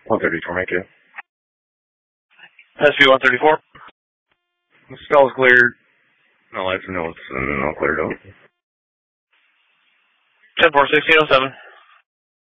134, make it. SV 134. The spell's cleared. No lights and notes, and then I'll clear it out. 10-4, 1607.